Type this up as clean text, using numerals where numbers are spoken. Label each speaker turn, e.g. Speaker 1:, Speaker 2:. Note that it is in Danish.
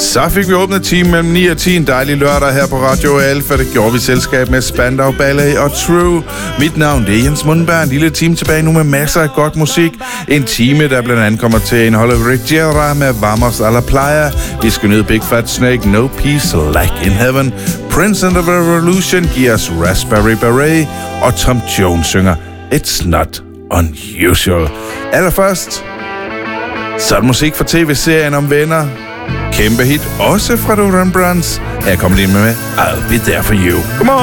Speaker 1: Så fik vi åbnet time mellem 9 og 10 en dejlig lørdag her på Radio Alfa. Det gjorde vi i selskab med Spandau Ballet og True. Mit navn det er Jens Mundberg. En lille time tilbage nu med masser af godt musik. En time, der blandt andet kommer til at indeholde Rick Guerra med Vamos a la Playa. Vi skal nyde Big Fat Snake, No Peace Like in Heaven. Prince and the Revolution giver os Raspberry Beret. Og Tom Jones synger It's Not Unusual. Allerførst, så er musik fra tv-serien om venner. Kæmpe hit, også fra The Rembrandts. Her kommer de med I'll Be There For You. Come on!